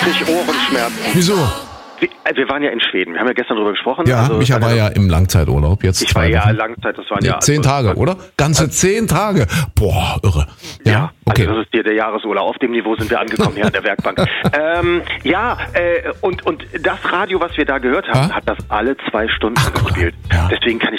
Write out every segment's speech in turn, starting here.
kriege ich Ohrenschmerzen. Wieso? Wir waren ja in Schweden, wir haben ja gestern drüber gesprochen. Ja, also, Micha war ja im Langzeiturlaub jetzt. Ich war ja Langzeit, das waren ja... 10 Tage, oder? Ganze 10 Tage. Boah, irre. Ja, okay. Also das ist hier der Jahresurlaub. Auf dem Niveau sind wir angekommen hier an der Werkbank. Und das Radio, was wir da gehört haben, hat das alle 2 Stunden gespielt. Ja. Deswegen kann ich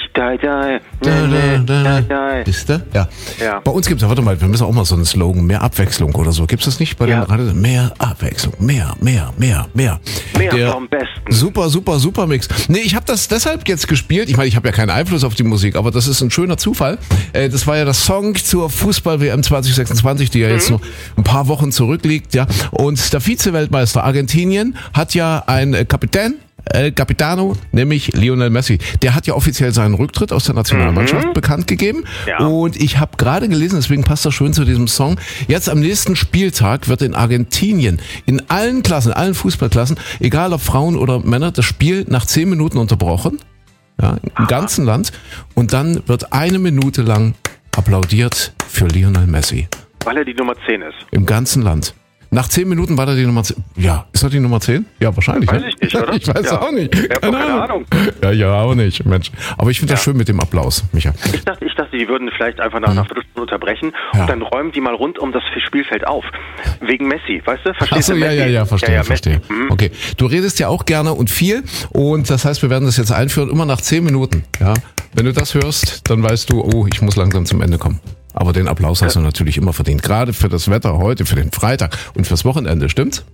Wisst ihr? Ja. Bei uns gibt's ja, warte mal, wir müssen auch mal so einen Slogan, mehr Abwechslung oder so. Gibt's das nicht bei den Radio? Mehr Abwechslung, mehr. Mehr vom Besten. Super Mix. Nee, ich habe das deshalb jetzt gespielt. Ich meine, ich habe ja keinen Einfluss auf die Musik, aber das ist ein schöner Zufall. Das war ja das Song zur Fußball-WM 2026, die ja jetzt noch ein paar Wochen zurückliegt. Ja. Und der Vize-Weltmeister Argentinien hat ja einen Kapitän, Capitano, nämlich Lionel Messi. Der hat ja offiziell seinen Rücktritt aus der Nationalmannschaft bekannt gegeben. Ja. Und ich habe gerade gelesen, deswegen passt das schön zu diesem Song, jetzt am nächsten Spieltag wird in Argentinien in allen Klassen, allen Fußballklassen, egal ob Frauen oder Männer, das Spiel nach 10 Minuten unterbrochen. Ja, im ganzen Land. Und dann wird 1 Minute lang applaudiert für Lionel Messi. Weil er die Nummer 10 ist. Im ganzen Land. Nach 10 Minuten war da die Nummer 10. Ja, ist das die Nummer 10? Ja, wahrscheinlich. Weiß ich nicht, oder? Ich weiß auch nicht. Keine Ahnung. Ja, auch nicht, Mensch. Aber ich finde das schön mit dem Applaus, Micha. Ich dachte, die würden vielleicht einfach nach einer Viertelstunde unterbrechen und dann räumen die mal rund um das Spielfeld auf. Wegen Messi, weißt du? Verstehst du? Ja, verstehe. Okay, du redest ja auch gerne und viel und das heißt, wir werden das jetzt einführen, immer nach 10 Minuten. Ja, wenn du das hörst, dann weißt du, oh, ich muss langsam zum Ende kommen. Aber den Applaus hast du natürlich immer verdient. Gerade für das Wetter heute, für den Freitag und fürs Wochenende, stimmt's?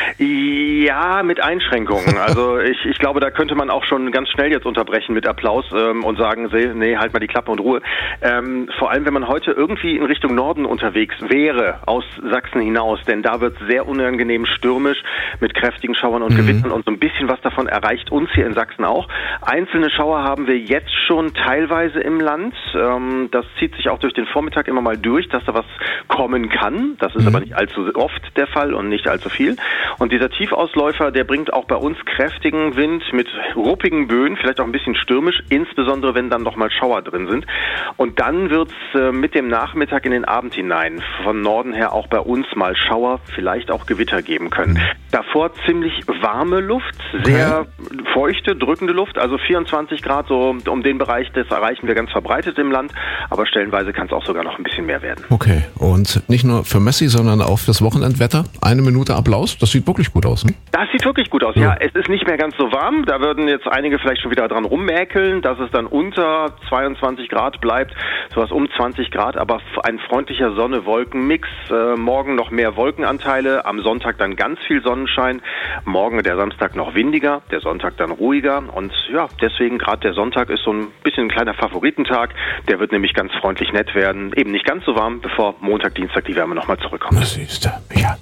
Ja, mit Einschränkungen. Also ich glaube, da könnte man auch schon ganz schnell jetzt unterbrechen mit Applaus und sagen, nee, halt mal die Klappe und Ruhe. Vor allem, wenn man heute irgendwie in Richtung Norden unterwegs wäre, aus Sachsen hinaus, denn da wird es sehr unangenehm stürmisch mit kräftigen Schauern und Gewittern und so ein bisschen was davon erreicht uns hier in Sachsen auch. Einzelne Schauer haben wir jetzt schon teilweise im Land. Das zieht sich auch durch den Vormittag immer mal durch, dass da was kommen kann. Das ist aber nicht allzu oft der Fall und nicht allzu viel. Und dieser Tiefausläufer, der bringt auch bei uns kräftigen Wind mit ruppigen Böen, vielleicht auch ein bisschen stürmisch, insbesondere wenn dann noch mal Schauer drin sind. Und dann wird's mit dem Nachmittag in den Abend hinein von Norden her auch bei uns mal Schauer, vielleicht auch Gewitter geben können. Davor ziemlich warme Luft, sehr feuchte, drückende Luft, also 24 Grad, so um den Bereich, das erreichen wir ganz verbreitet im Land, aber stellenweise kann es auch sogar noch ein bisschen mehr werden. Okay, und nicht nur für Messi, sondern auch fürs Wochenendwetter, 1 Minute Applaus, das sieht wirklich gut aus, ne? Das sieht wirklich gut aus, ja. Es ist nicht mehr ganz so warm, da würden jetzt einige vielleicht schon wieder dran rummäkeln, dass es dann unter 22 Grad bleibt, sowas um 20 Grad, aber ein freundlicher Sonne-Wolken-Mix, morgen noch mehr Wolkenanteile, am Sonntag dann ganz viel Sonnenschein, morgen der Samstag noch windiger, der Sonntag dann ruhiger und ja, deswegen gerade der Sonntag ist so ein bisschen ein kleiner Favoritentag, der wird nämlich ganz freundlich nett werden, eben nicht ganz so warm, bevor Montag, Dienstag die Wärme nochmal zurückkommt. Das siehst du, ja.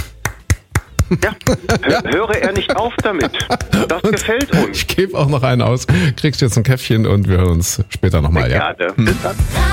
Ja, höre er nicht auf damit. Das gefällt uns. Ich gebe auch noch einen aus. Kriegst jetzt ein Käffchen und wir hören uns später nochmal. Gerne. Bis dann.